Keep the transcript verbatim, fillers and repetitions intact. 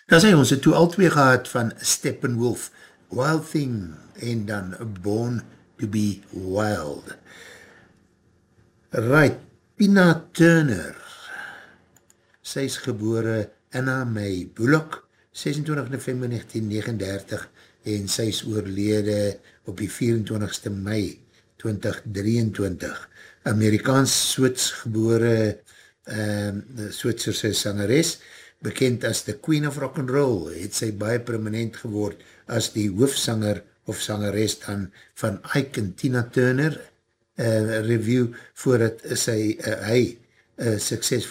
Daar sê ons het toe al twee gehad van Steppenwolf, Wild Thing en dan Born to be Wild. Right, Tina Turner, sy is gebore Anna May Bullock, ses en twintig November negentien negentig en dertig en sy is oorlede op die vier en twintigste Mei twintig drieëntwintig. Amerikaans-Swits gebore um, Switserse sangeres, bekend as the Queen of Rock and Roll, het sy baie prominent geword as die hoofsanger of sangeres dan van Ike en Tina Turner uh, review, voordat sy, uh, hy uh, suksesvol